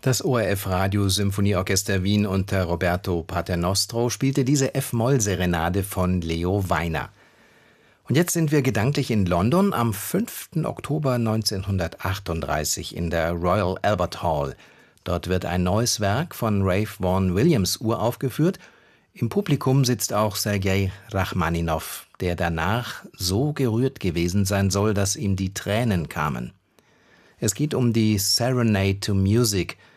Das ORF Radiosymphonieorchester Wien unter Roberto Paternostro spielte diese F-Moll-Serenade von Leo Wainer. Und jetzt sind wir gedanklich in London am 5. Oktober 1938 in der Royal Albert Hall. Dort wird ein neues Werk von Ralph Vaughan Williams uraufgeführt. Im Publikum sitzt auch Sergei Rachmaninow, der danach so gerührt gewesen sein soll, dass ihm die Tränen kamen. Es geht um die Serenade to Music